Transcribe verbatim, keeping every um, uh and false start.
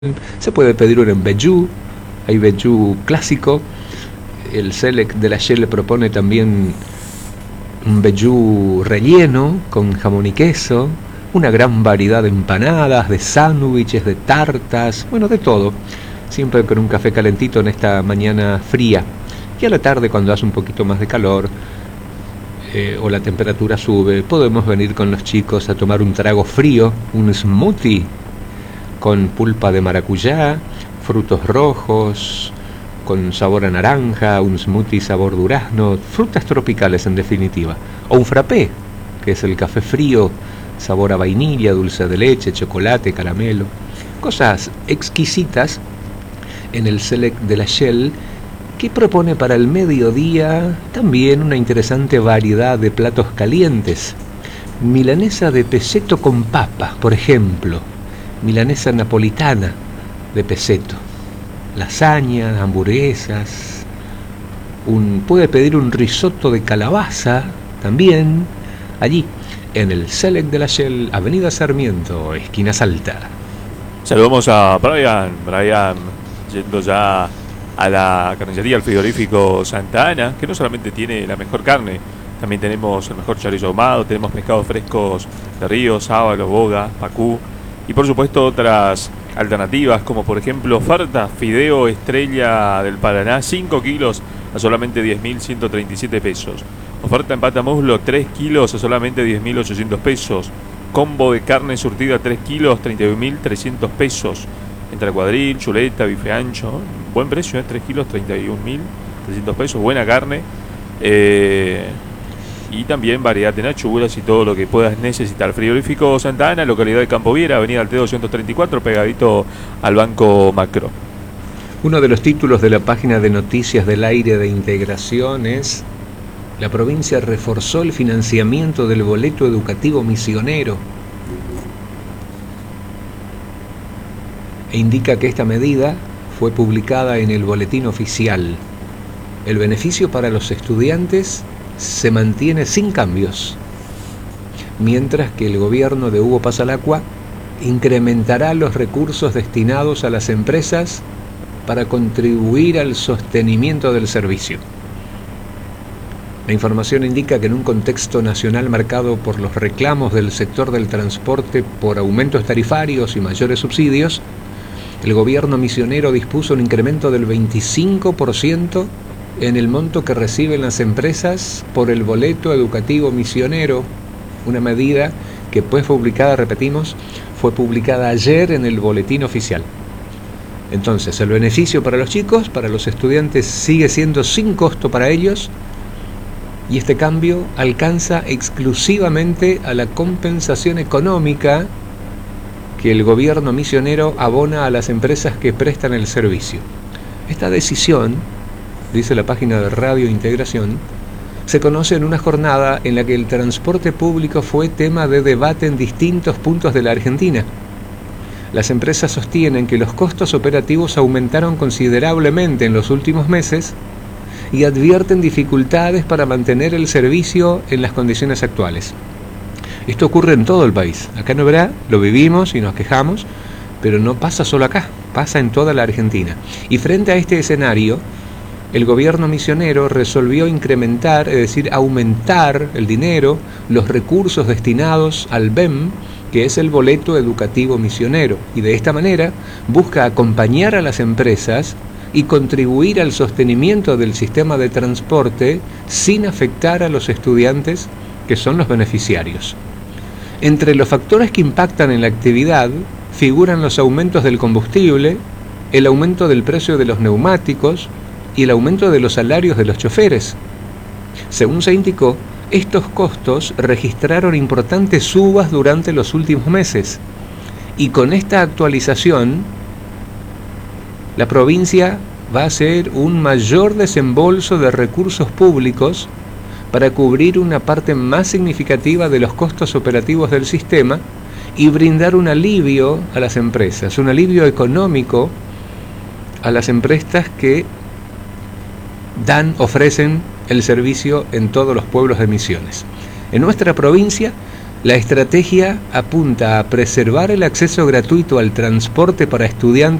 Se puede pedir un embellú, hay embellú clásico. El Select de la Shell propone también un embellú relleno con jamón y queso, una gran variedad de empanadas, de sándwiches, de tartas, bueno, de todo. Siempre con un café calentito en esta mañana fría. Y a la tarde, cuando hace un poquito más de calor eh, o la temperatura sube, podemos venir con los chicos a tomar un trago frío, un smoothie con pulpa de maracuyá, frutos rojos, con sabor a naranja, un smoothie sabor durazno, frutas tropicales en definitiva. O un frappé, que es el café frío, sabor a vainilla, dulce de leche, chocolate, caramelo. Cosas exquisitas en el Select de la Shell, que propone para el mediodía también una interesante variedad de platos calientes. Milanesa de peseto con papa, por ejemplo. Milanesa napolitana de peseto, lasaña, hamburguesas, un, puede pedir un risotto de calabaza también, allí en el Select de la Shell, Avenida Sarmiento, esquina Salta. Saludamos a Brian, Brian yendo ya a la carnicería, al frigorífico Santa Ana, que no solamente tiene la mejor carne, también tenemos el mejor chorizo ahumado, tenemos pescados frescos de río, sábalo, boga, pacú, y por supuesto otras alternativas como por ejemplo oferta fideo estrella del Paraná cinco kilos a solamente diez mil ciento treinta y siete pesos. Oferta en pata muslo tres kilos a solamente diez mil ochocientos pesos. Combo de carne surtida tres kilos treinta y un mil trescientos pesos. Entre cuadril, chuleta, bife ancho. Buen precio, ¿eh? tres kilos treinta y un mil trescientos pesos. Buena carne. Eh... Y también variedad de achuras y todo lo que puedas necesitar. Frigorífico Santa Ana, localidad de Campo Viera, avenida Alté doscientos treinta y cuatro, pegadito al Banco Macro. Uno de los títulos de la página de noticias del aire de Integración es: la provincia reforzó el financiamiento del boleto educativo misionero. E indica que esta medida fue publicada en el boletín oficial. El beneficio para los estudiantes se mantiene sin cambios, mientras que el gobierno de Hugo Pasalacqua incrementará los recursos destinados a las empresas para contribuir al sostenimiento del servicio. La información indica que en un contexto nacional marcado por los reclamos del sector del transporte por aumentos tarifarios y mayores subsidios, el gobierno misionero dispuso un incremento del veinticinco por ciento en el monto que reciben las empresas por el boleto educativo misionero, una medida que fue publicada, repetimos, fue publicada ayer en el boletín oficial. Entonces, el beneficio para los chicos, para los estudiantes, sigue siendo sin costo para ellos, y este cambio alcanza exclusivamente a la compensación económica que el gobierno misionero abona a las empresas que prestan el servicio. Esta decisión, dice la página de Radio Integración, se conoce en una jornada en la que el transporte público fue tema de debate en distintos puntos de la Argentina. Las empresas sostienen que los costos operativos aumentaron considerablemente en los últimos meses y advierten dificultades para mantener el servicio en las condiciones actuales. Esto ocurre en todo el país. Acá en Oberá lo vivimos y nos quejamos, pero no pasa solo acá, pasa en toda la Argentina. Y frente a este escenario, el gobierno misionero resolvió incrementar, es decir, aumentar el dinero, los recursos destinados al B E M, que es el boleto educativo misionero, y de esta manera busca acompañar a las empresas y contribuir al sostenimiento del sistema de transporte sin afectar a los estudiantes, que son los beneficiarios. Entre los factores que impactan en la actividad figuran los aumentos del combustible, el aumento del precio de los neumáticos y el aumento de los salarios de los choferes. Según se indicó, estos costos registraron importantes subas durante los últimos meses, y con esta actualización la provincia va a hacer un mayor desembolso de recursos públicos para cubrir una parte más significativa de los costos operativos del sistema y brindar un alivio a las empresas, un alivio económico a las empresas que dan, ofrecen el servicio en todos los pueblos de Misiones. En nuestra provincia La estrategia apunta a preservar el acceso gratuito al transporte para estudiantes